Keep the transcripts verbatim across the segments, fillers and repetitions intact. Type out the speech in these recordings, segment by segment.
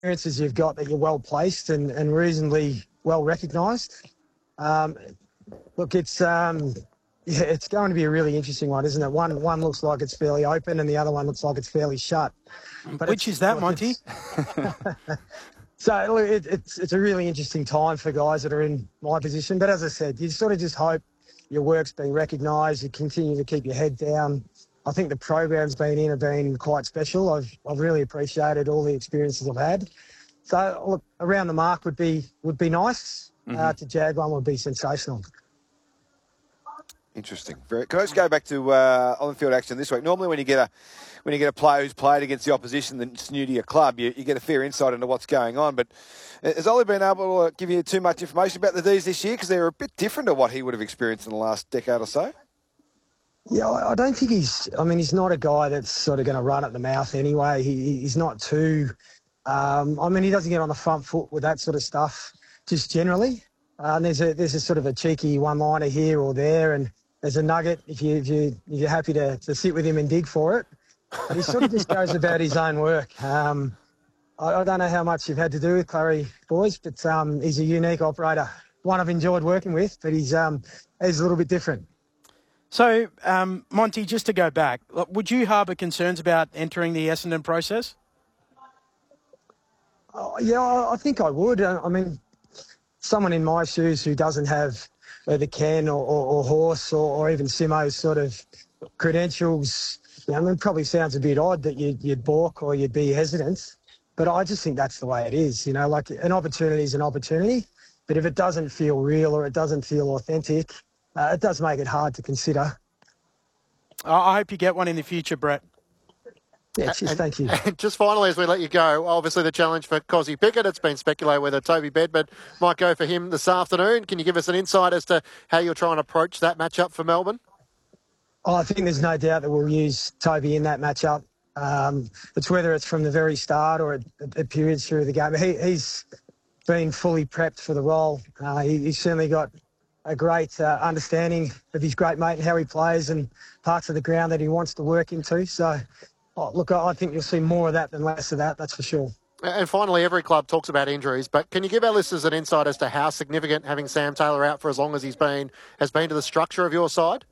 experiences you've got that you're well placed and, and reasonably well recognised. Um, look, it's um, yeah, it's going to be a really interesting one, isn't it? One one looks like it's fairly open, and the other one looks like it's fairly shut. But Which is that, Monty? So look, it, it's it's a really interesting time for guys that are in my position. But as I said, you sort of just hope your work's being recognised. You continue to keep your head down. I think the program's been in have been quite special. I've I've really appreciated all the experiences I've had. So look, around the mark would be would be nice. Mm-hmm. Uh, to jag one would be sensational. Interesting. Very, can I just go back to uh, on-field action this week? Normally, when you get a when you get a player who's played against the opposition that's new to your club, you, you get a fair insight into what's going on. But has Ollie been able to give you too much information about the D's this year? Because they're a bit different to what he would have experienced in the last decade or so. Yeah, I don't think he's... I mean, he's not a guy that's sort of going to run at the mouth anyway. He, he's not too... Um, I mean, he doesn't get on the front foot with that sort of stuff, just generally. Uh, and there's a there's a sort of a cheeky one-liner here or there, and there's a nugget if, you, if, you, if you're happy to, to sit with him and dig for it. But he sort of just goes about his own work. Um, I, I don't know how much you've had to do with Clary, boys, but um, he's a unique operator. One I've enjoyed working with, but he's um, he's a little bit different. So, um, Monty, just to go back, would you harbour concerns about entering the Essendon process? Oh, yeah, I think I would. I mean, someone in my shoes who doesn't have either Ken or, or, or Horse or, or even Simo's sort of credentials, you know, I mean, it probably sounds a bit odd that you'd, you'd balk or you'd be hesitant, but I just think that's the way it is. You know, like an opportunity is an opportunity, but if it doesn't feel real or it doesn't feel authentic, uh, it does make it hard to consider. I hope you get one in the future, Brett. Yeah, cheers, thank you. And just finally, as we let you go, obviously the challenge for Cozzy Pickett, it's been speculated whether Toby Bedford might go for him this afternoon. Can you give us an insight as to how you're trying to approach that matchup for Melbourne? Oh, I think there's no doubt that we'll use Toby in that matchup. Um, it's whether it's from the very start or at, at periods through the game. He, he's been fully prepped for the role. Uh, he, he's certainly got a great uh, understanding of his great mate and how he plays and parts of the ground that he wants to work into. So, oh, look, I think you'll see more of that than less of that, that's for sure. And finally, every club talks about injuries, but can you give our listeners an insight as to how significant having Sam Taylor out for as long as he's been has been to the structure of your side?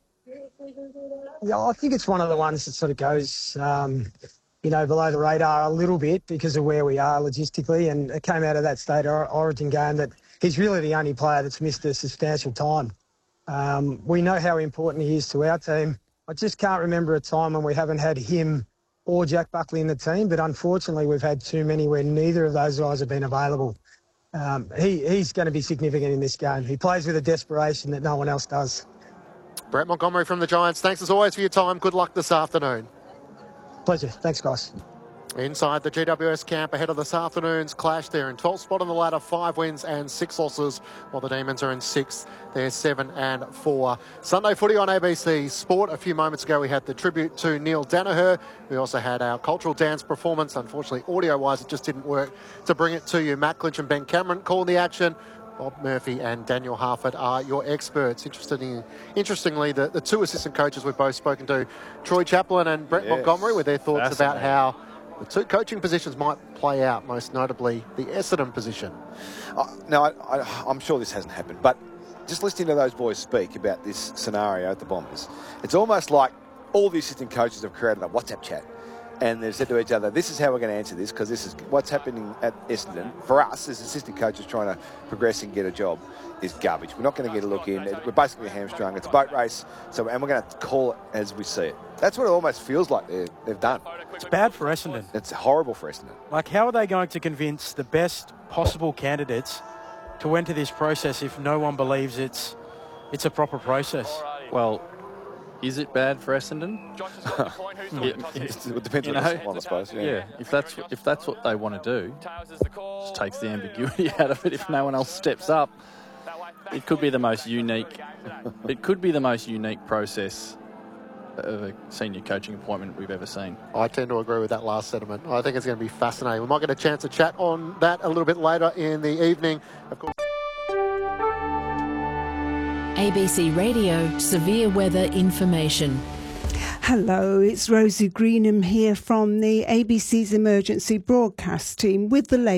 Yeah, I think it's one of the ones that sort of goes, um, you know, below the radar a little bit because of where we are logistically, and it came out of that state origin game that he's really the only player that's missed a substantial time. Um, we know how important he is to our team. I just can't remember a time when we haven't had him or Jack Buckley in the team, but unfortunately we've had too many where neither of those guys have been available. Um, he, he's going to be significant in this game. He plays with a desperation that no one else does. Brett Montgomery from the Giants, thanks as always for your time. Good luck this afternoon. Pleasure. Thanks, guys. Inside the G W S camp ahead of this afternoon's clash, they're in twelfth spot on the ladder, five wins and six losses, while the Demons are in sixth. They're seven and four. Sunday footy on A B C Sport. A few moments ago we had the tribute to Neil Danaher. We also had our cultural dance performance. Unfortunately, audio-wise, it just didn't work to bring it to you. Matt Clinch and Ben Cameron calling the action. Bob Murphy and Daniel Harford are your experts. Interestingly, interestingly the, the two assistant coaches we've both spoken to, Troy Chaplin and Brett yes. Montgomery, with their thoughts about how the two coaching positions might play out, most notably the Essendon position. Uh, now, I, I, I'm sure this hasn't happened, but just listening to those boys speak about this scenario at the Bombers, it's almost like all the assistant coaches have created a WhatsApp chat. And they've said to each other, this is how we're going to answer this, because this is what's happening at Essendon. For us, as assistant coaches trying to progress and get a job, is garbage. We're not going to get a look in. We're basically hamstrung. It's a boat race, so and we're going to call it as we see it. That's what it almost feels like they've done. It's bad for Essendon. It's horrible for Essendon. Like, how are they going to convince the best possible candidates to enter this process if no one believes it's it's a proper process? Well, is it bad for Essendon? it, it, it depends on the one, I suppose. Yeah. yeah, if that's if that's what they want to do, just takes the ambiguity out of it. If no one else steps up, it could be the most unique. It could be the most unique process of a senior coaching appointment we've ever seen. I tend to agree with that last sentiment. I think it's going to be fascinating. We might get a chance to chat on that a little bit later in the evening. Of course. A B C Radio Severe Weather Information. Hello, it's Rosie Greenham here from the A B C's emergency broadcast team with the latest.